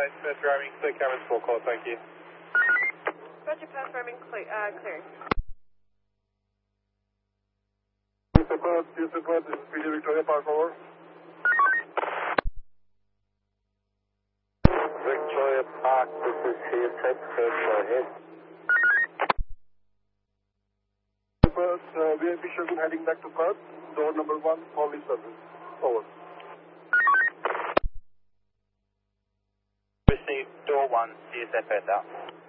Smith driving, clear cabins, full call, thank you. Roger, confirming clearing. Houston Club, this is PD Victoria, Park over. Victoria Park, this is Houston, go ahead. First, VIP Shogun heading back to Perth, door number 1, only service. Over. Received door 1, CSF out.